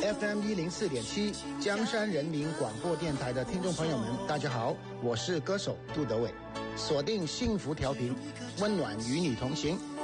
FM 104.7江山人民广播电台的听众朋友们，大家好，我是歌手杜德伟，锁定幸福调频，温暖与你同行。